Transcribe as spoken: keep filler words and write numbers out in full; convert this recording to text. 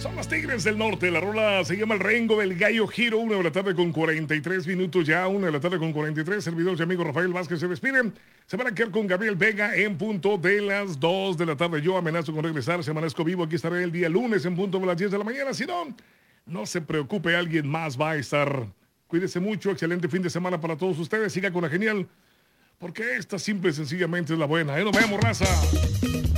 Son los Tigres del Norte. La rola se llama El Rengo del Gallo Giro. Una de la tarde con cuarenta y tres minutos ya. Una de la tarde con cuarenta y tres. Servidor y amigo Rafael Vázquez se despide. Se van a quedar con Gabriel Vega en punto de las dos de la tarde. Yo amenazo con regresar. Si amanezco vivo, aquí estaré el día lunes en punto de las diez de la mañana. Si no, no se preocupe, alguien más va a estar. Cuídese mucho. Excelente fin de semana para todos ustedes. Siga con la genial. Porque esta simple y sencillamente es la buena. ¿Eh? Nos vemos, raza.